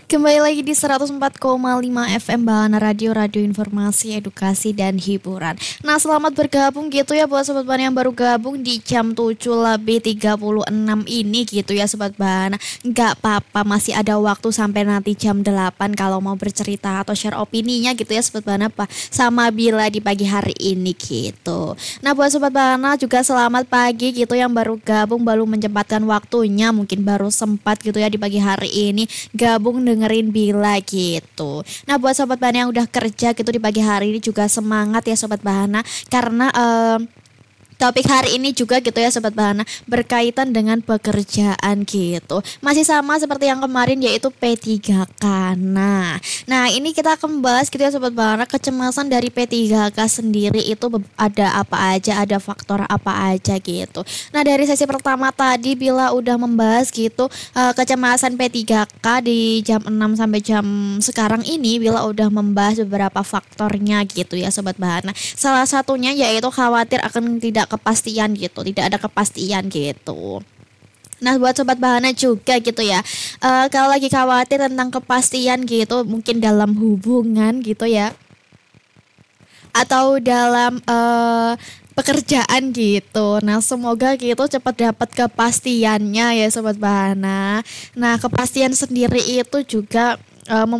Kembali lagi di 104,5 FM Bahana Radio, Radio Informasi, Edukasi, dan Hiburan. Nah, selamat bergabung gitu ya buat Sobat Bahana yang baru gabung di jam 7 lebih 36 ini gitu ya Sobat Bahana. Nggak apa-apa, masih ada waktu sampai nanti jam 8 kalau mau bercerita atau share opininya gitu ya Sobat Bahana sama Bila di pagi hari ini gitu. Nah, buat Sobat Bahana juga selamat pagi gitu yang baru gabung, baru menyempatkan waktunya, mungkin baru sempat gitu ya di pagi hari ini gabung dengerin Bila gitu. Nah, buat Sobat Bahana yang udah kerja gitu di pagi hari ini juga semangat ya Sobat Bahana, karena topik hari ini juga gitu ya Sobat Bahana berkaitan dengan pekerjaan gitu. Masih sama seperti yang kemarin yaitu P3K. Nah ini kita akan bahas gitu ya Sobat Bahana, kecemasan dari P3K sendiri itu ada apa aja, ada faktor apa aja gitu. Nah, dari sesi pertama tadi Bila udah membahas gitu kecemasan P3K di jam 6 sampai jam sekarang ini. Bila udah membahas beberapa faktornya gitu ya Sobat Bahana. Salah satunya yaitu khawatir akan tidak kepastian gitu, tidak ada kepastian gitu. Nah, buat Sobat Bahana juga gitu ya, kalau lagi khawatir tentang kepastian gitu, mungkin dalam hubungan gitu ya, atau dalam pekerjaan gitu. Nah, semoga gitu cepat dapat kepastiannya ya Sobat Bahana. Nah, kepastian sendiri itu juga